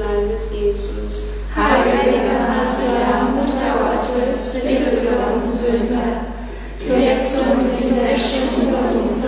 Kleines Jesus. Heilige Maria, Mutter Gottes, bitte für uns Sünder, jetzt und in der Stunde unseres